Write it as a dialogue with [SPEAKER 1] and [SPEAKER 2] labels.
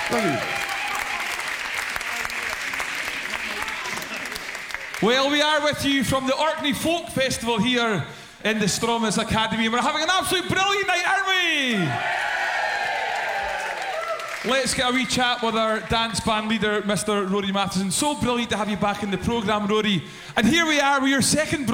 [SPEAKER 1] Brilliant.
[SPEAKER 2] Well, we are with you from the Orkney Folk Festival here in the Stromas Academy. We're having an absolute brilliant night, aren't we? Let's get a wee chat with our dance band leader, Mr. Rory Matheson. So brilliant to have you back in the programme, Rory. And here we are with your second